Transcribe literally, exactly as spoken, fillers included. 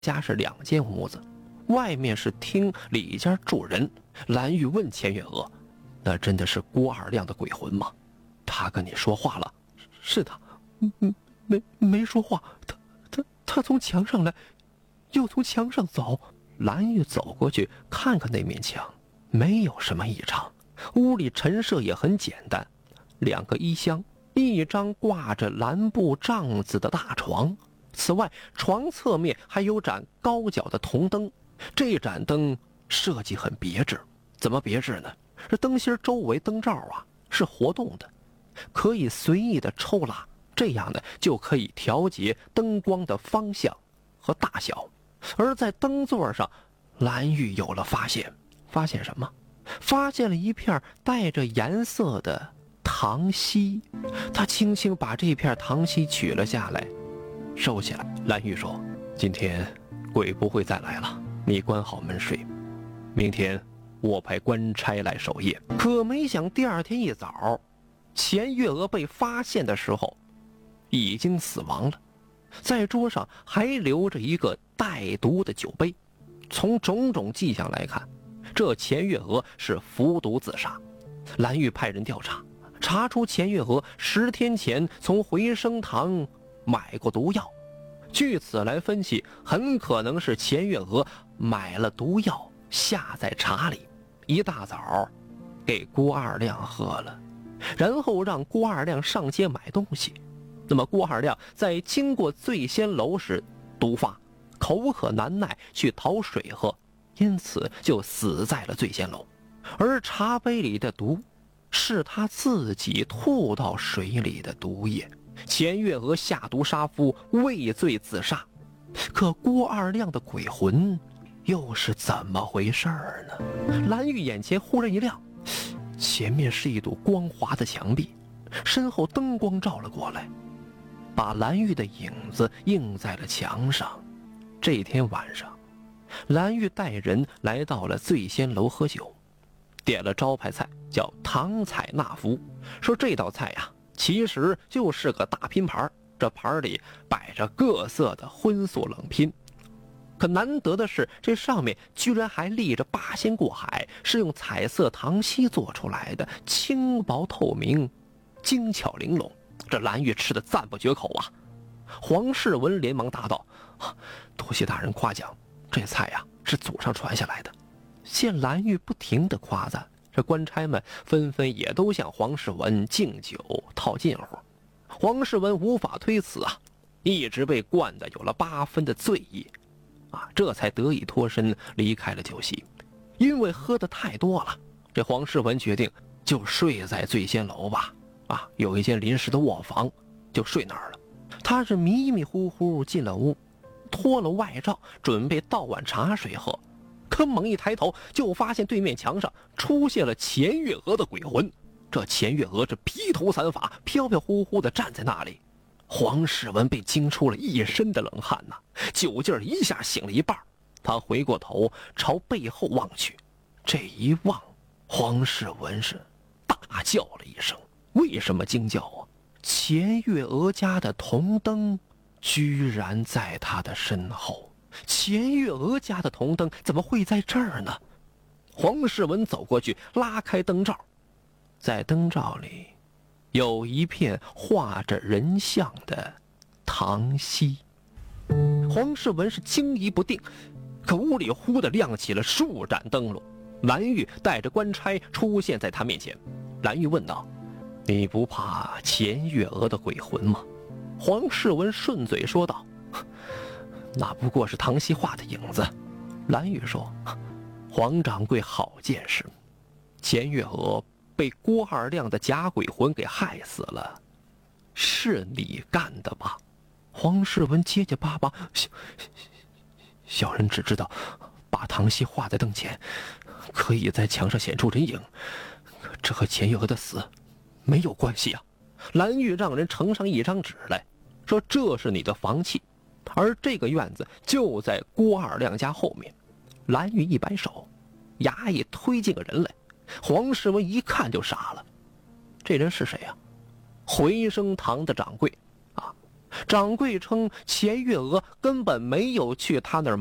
家是两间屋子，外面是厅，里间住人。蓝玉问钱月娥：“那真的是郭二亮的鬼魂吗？他跟你说话了？”“ 是的，嗯，没没说话，他他他从墙上来，又从墙上走。” 蓝玉走过去看看那面墙，没有什么异常。屋里陈设也很简单，两个衣箱，一张挂着蓝布帐子的大床。此外，床侧面还有盏高脚的铜灯，这盏灯设计很别致。怎么别致呢？这灯芯周围灯罩啊是活动的，可以随意的抽拉，这样呢就可以调节灯光的方向和大小。而在灯座上，蓝玉有了发现。发现什么？发现了一片带着颜色的糖稀。他轻轻把这片糖稀取了下来，收起来。蓝玉说：“今天鬼不会再来了，你关好门睡。明天我派官差来守夜。”可没想第二天一早，钱月娥被发现的时候已经死亡了，在桌上还留着一个带毒的酒杯。从种种迹象来看，这钱月娥是服毒自杀。蓝玉派人调查，查出钱月娥十天前从回生堂买过毒药，据此来分析，很可能是钱月娥买了毒药下在茶里，一大早给郭二亮喝了，然后让郭二亮上街买东西。那么郭二亮在经过醉仙楼时毒发，口渴难耐，去讨水喝，因此就死在了醉仙楼。而茶杯里的毒是他自己吐到水里的毒液。钱月娥下毒杀夫，畏罪自杀。可郭二亮的鬼魂又是怎么回事呢？蓝玉眼前忽然一亮，前面是一堵光滑的墙壁，身后灯光照了过来，把蓝玉的影子映在了墙上。这天晚上，蓝玉带人来到了醉仙楼喝酒，点了招牌菜叫糖彩纳福，说这道菜呀、啊其实就是个大拼盘，这盘里摆着各色的荤素冷拼。可难得的是，这上面居然还立着八仙过海，是用彩色糖稀做出来的，轻薄透明，精巧玲珑。这蓝玉吃得赞不绝口啊！黄世文连忙答道：“多谢大人夸奖，这菜呀、啊、是祖上传下来的。”见蓝玉不停地夸赞，这官差们纷纷也都向黄世文敬酒套近乎。黄世文无法推辞啊，一直被灌得有了八分的醉意啊，这才得以脱身离开了酒席。因为喝得太多了，这黄世文决定就睡在醉仙楼吧，啊，有一间临时的卧房，就睡那儿了。他是迷迷糊糊进了屋，脱了外罩，准备倒碗茶水喝。可猛一抬头，就发现对面墙上出现了钱月娥的鬼魂。这钱月娥这披头散发，飘飘忽忽地站在那里。黄世文被惊出了一身的冷汗呐、啊，酒劲儿一下醒了一半。他回过头朝背后望去，这一望，黄世文是大叫了一声。为什么惊叫啊？钱月娥家的铜灯居然在他的身后。钱月娥家的铜灯怎么会在这儿呢？黄世文走过去，拉开灯罩，在灯罩里有一片画着人像的糖稀。黄世文是惊疑不定，可屋里忽地亮起了数盏灯笼。蓝玉带着官差出现在他面前。蓝玉问道：“你不怕钱月娥的鬼魂吗？”黄世文顺嘴说道：“那不过是唐熙画的影子。”蓝玉说：“黄掌柜好见识，钱月娥被郭二亮的假鬼魂给害死了，是你干的吧？”黄世文结结巴巴：“小小人只知道把唐熙画在灯前，可以在墙上显出人影，这和钱月娥的死没有关系啊。”蓝玉让人呈上一张纸来，说：“这是你的房契，而这个院子就在郭二亮家后面。”蓝玉一摆手，衙役推进个人来。黄世文一看就傻了，这人是谁啊？回生堂的掌柜啊， 掌柜称钱月娥根本没有去他那儿